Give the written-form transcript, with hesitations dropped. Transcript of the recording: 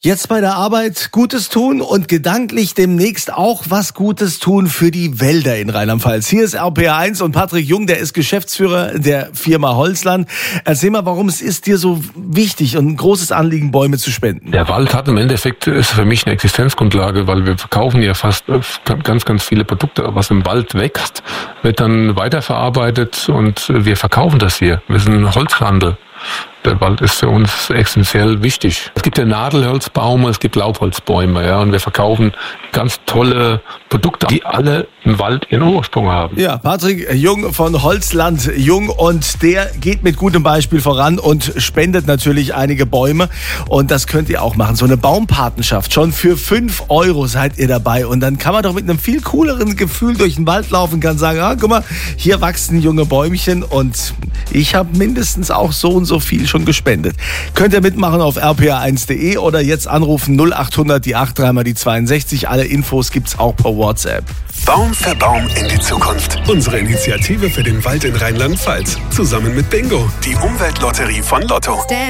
Jetzt bei der Arbeit Gutes tun und gedanklich demnächst auch was Gutes tun für die Wälder in Rheinland-Pfalz. Hier ist RPR1 und Patrick Jung, der ist Geschäftsführer der Firma Holzland. Erzähl mal, warum es ist dir so wichtig und ein großes Anliegen, Bäume zu spenden? Der Wald hat im Endeffekt, ist für mich eine Existenzgrundlage, weil wir verkaufen ja fast ganz viele Produkte, was im Wald wächst, wird dann weiterverarbeitet und wir verkaufen das hier. Wir sind ein Holzhandel. Der Wald ist für uns essentiell wichtig. Es gibt ja Nadelholzbäume, es gibt Laubholzbäume, ja, und wir verkaufen ganz tolle Produkte, die alle im Wald ihren Ursprung haben. Ja, Patrick Jung von Holzland Jung, und der geht mit gutem Beispiel voran und spendet natürlich einige Bäume, und das könnt ihr auch machen. So eine Baumpatenschaft, schon für 5 € seid ihr dabei, und dann kann man doch mit einem viel cooleren Gefühl durch den Wald laufen, kann sagen, ah, guck mal, hier wachsen junge Bäumchen und ich habe mindestens auch so und so viel schon gespendet. Könnt ihr mitmachen auf rpr1.de oder jetzt anrufen 0800 die 83 mal die 62. Alle Infos gibt's auch per WhatsApp. Baum für Baum in die Zukunft. Unsere Initiative für den Wald in Rheinland-Pfalz. Zusammen mit Bingo, die Umweltlotterie von Lotto.